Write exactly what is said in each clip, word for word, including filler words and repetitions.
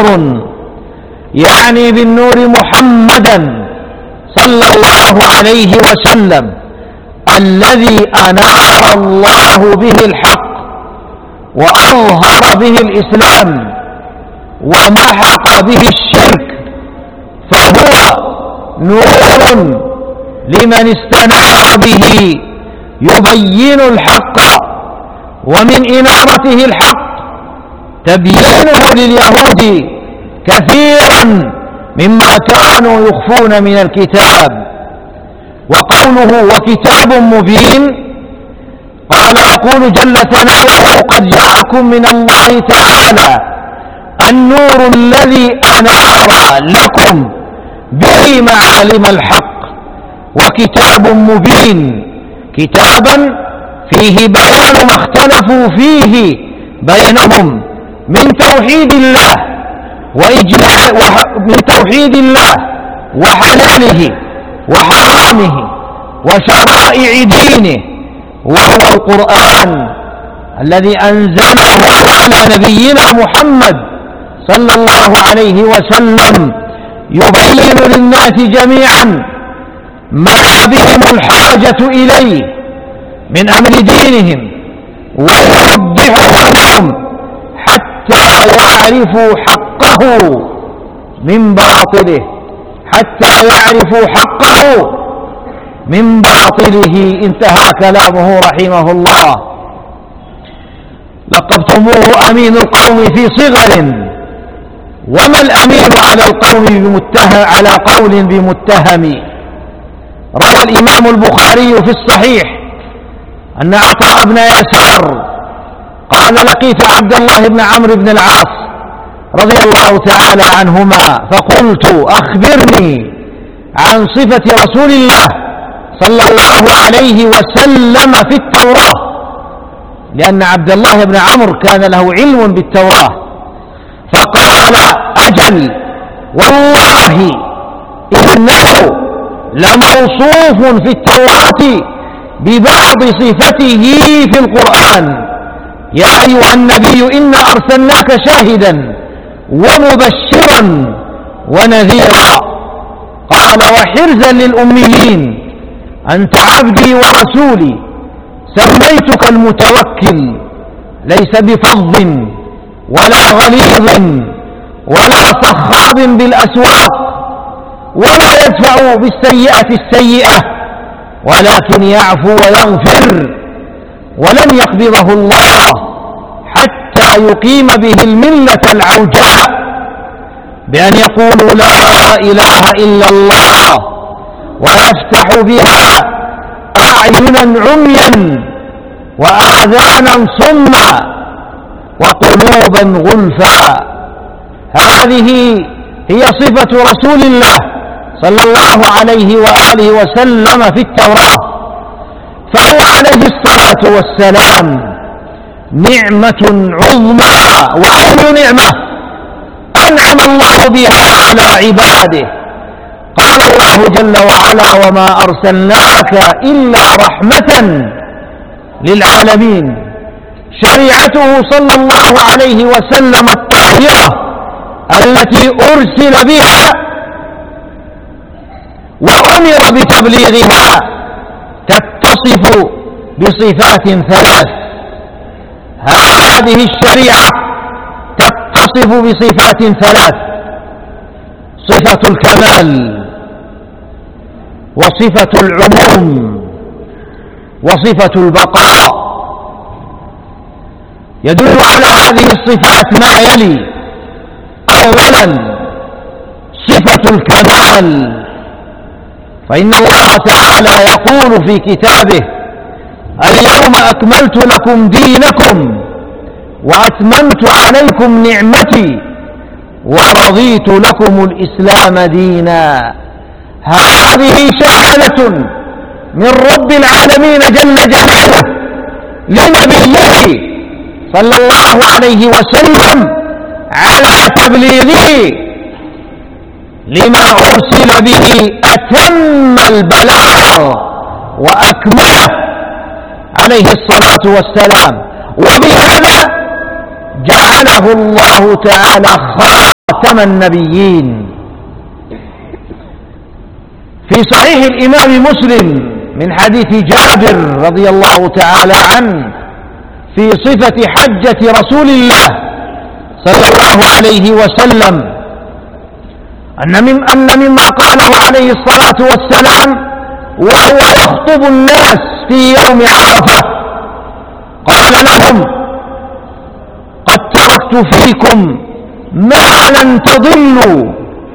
نور، يعني بالنور محمدا صلى الله عليه وسلم الذي أنار الله به الحق وأظهر به الإسلام ومحق به الشرك، فهو نور لمن استنار به يبين الحق، ومن إنارته الحق تبيينه لليهود كثيرا مما كانوا يخفون من الكتاب. وقوله وكتاب مبين، قال يقول جل ثناؤه قد جاءكم من الله تعالى النور الذي أنار لكم به معالم الحق، وكتاب مبين كتابا فيه بيان ما اختلفوا فيه بينهم من توحيد الله وإجماع من توحيد الله وحلاله وحرامه وشرائع دينه، وهو القرآن الذي أنزله على نبينا محمد صلى الله عليه وسلم يبين للناس جميعا ما بهم الحاجة إليه من أمر دينهم، ويوضحه لهم حتى يعرفوا حقه من باطله، حتى يعرفوا حقه من باطله. انتهى كلامه رحمه الله. لقبتموه أمين القوم في صغر، وما الأمين على القوم بمتهم على قول بمتهم. روى الإمام البخاري في الصحيح أن عطاء بن يسار قال لقيت عبد الله بن عمرو بن العاص رضي الله تعالى عنهما فقلت أخبرني عن صفة رسول الله صلى الله عليه وسلم في التوراة، لأن عبد الله بن عمرو كان له علم بالتوراة. فقال أجل والله إنه لموصوف في التوراة ببعض صفته في القرآن. يا أيها النبي إنا أرسلناك شاهدا ومبشرا ونذيرا. قال وحرزا للأميين أنت عبدي ورسولي سميتك المتوكل، ليس بفظ ولا غليظ ولا صخاب بالأسواق، ولا يدفع بالسيئة السيئة، ولكن يعفو ويغفر، ولن يقبضه الله حتى يقيم به الملة العوجاء بأن يقولوا لا إله إلا الله، ويفتح بها أعينا عميا وآذانا صما وقلوبا غلفا. هذه هي صفة رسول الله صلى الله عليه وآله وسلم في التوراة. فهو عليه الصلاة والسلام نعمة عظمى، وأي نعمة أنعم الله بها على عباده. قال الله جل وعلا وما أرسلناك إلا رحمة للعالمين. شريعته صلى الله عليه وسلم الطاهرة التي أرسل بها وأمر بتبليغها تتصف بصفات ثلاث. هذه الشريعة تتصف بصفات ثلاث: صفة الكمال، وصفة العموم، وصفة البقاء. يدل على هذه الصفات ما يلي: أولا صفة الكمال، فإن الله تعالى يقول في كتابه اليوم أكملت لكم دينكم وأتممت عليكم نعمتي ورضيت لكم الإسلام دينا. هذه شهادة من رب العالمين جل جلاله لنبيه صلى الله عليه وسلم على تبليغه لما أرسل به، أتم البلاغ وأكمله عليه الصلاة والسلام، وبهذا جعله الله تعالى خاتم النبيين. في صحيح الإمام مسلم من حديث جابر رضي الله تعالى عنه في صفة حجة رسول الله صلى الله عليه وسلم أن, من أن مما قاله عليه الصلاة والسلام وهو يخطب الناس في يوم عرفة قال لهم: قد تركت فيكم ما لن تضلوا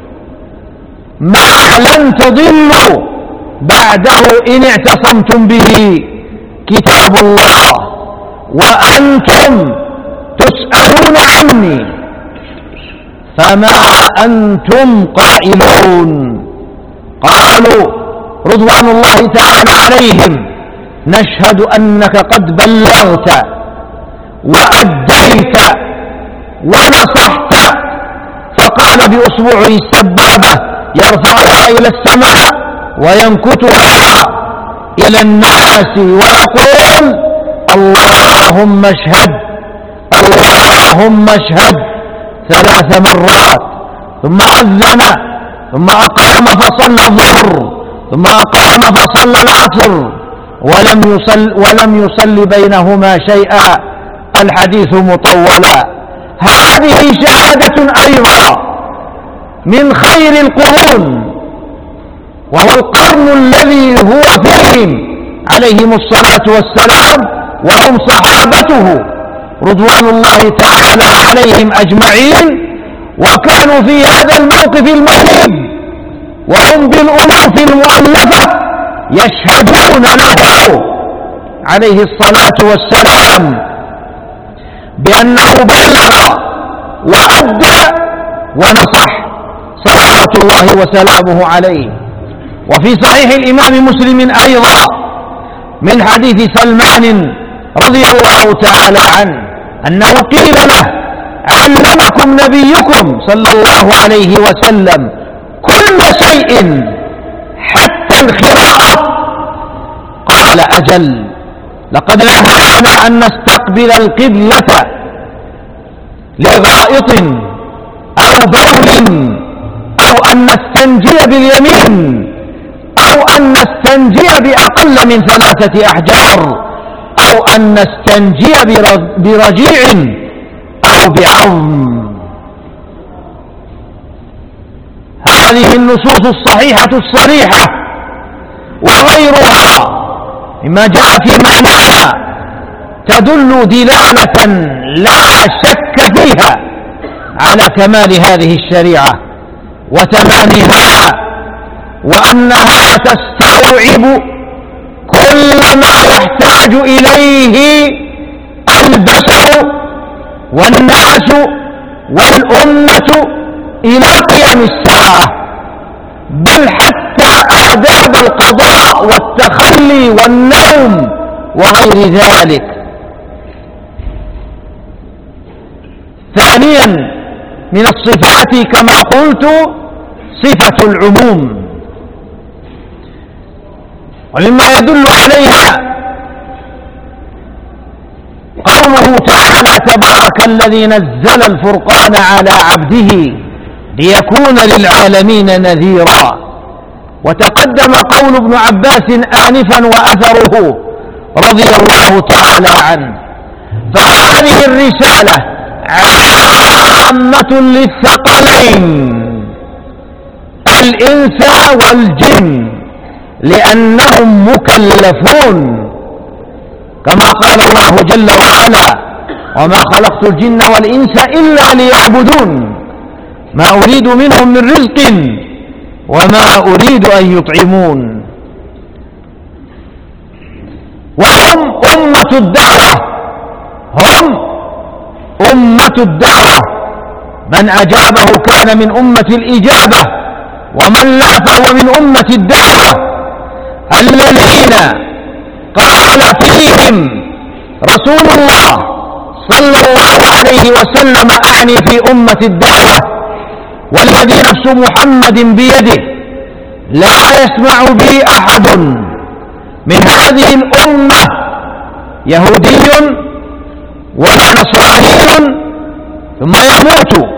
ما لن تضلوا بعده إن اعتصمتم به، كتاب الله وأنتم تسألون عني، فما أنتم قائلون؟ قالوا رضوان الله تعالى عليهم: نشهد أنك قد بلغت وأديت ونصحت. فقال بأصبعه السبابة يرفعها إلى السماء وينكتها إلى الناس ويقول: اللهم اشهد اللهم اشهد ثلاث مرات، ثم أذن، ثم أقام فصلى الظهر، ثم أقام فصلى العصر، ولم يصل ولم يصل بينهما شيئا. الحديث مطولا. هذه شهادة أيضا من خير القرون، وهو القرن الذي هو فيهم عليهم الصلاة والسلام، وهم صحابته رضوان الله تعالى عليهم أجمعين، وكانوا في هذا الموقف المهيب وهم بالألوف المؤلفة يشهدون له عليه الصلاة والسلام بأنه بلغ وأدى ونصح صلوات الله وسلامه عليه. وفي صحيح الإمام مسلم أيضا من حديث سلمان رضي الله تعالى عنه أنه قيل له: علمكم نبيكم صلى الله عليه وسلم كل شيء حتى الخراءة؟ قال: أجل، لقد نهانا أن نستقبل القبلة لغائط أو بول، أو أن نستنجي باليمين، أو أن نستنجي بأقل من ثلاثة أحجار، أو أن نستنجي برجيع أو بعظم. هذه النصوص الصحيحة الصريحة وغيرها مما جاء في معناها تدل دلالة لا شك فيها على كمال هذه الشريعة وتمامها، وأنها تستوعب كل ما يحتاج إليه البشر والناس والأمة إلى قيام الساعة، بل حتى آداب القضاء والتخلي والنوم وغير ذلك. ثانيا من الصفات كما قلت صفة العموم، ومما يدل عليها قوله تعالى: تبارك الذي نزل الفرقان على عبده ليكون للعالمين نذيرا. وتقدم قول ابن عباس آنفا وأثره رضي الله تعالى عنه. فهذه الرسالة عامة للثقلين الإنس والجن، لأنهم مكلفون، كما قال الله جل وعلا: وما خلقت الجن والإنس إلا ليعبدون ما أريد منهم من رزق وما أريد أن يطعمون. وهم أمة الدعوة، هم أمة الدعوة، من أجابه كان من أمة الإجابة، ومن لا فهو من أمة الدعوة، الذين قال فيهم رسول الله صلى الله عليه وسلم: أعني في أمة الدعوة والذي نفس محمد بيده لا يسمع بي أحد من هذه الأمة يهودي ولا نصراني ثم يموت